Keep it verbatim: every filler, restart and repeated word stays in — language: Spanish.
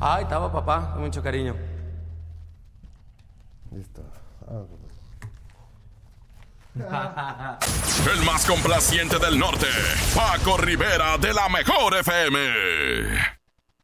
Ay, estaba papá, con mucho cariño. Listo. Ah, El más complaciente del norte, Paco Rivera de la Mejor F M.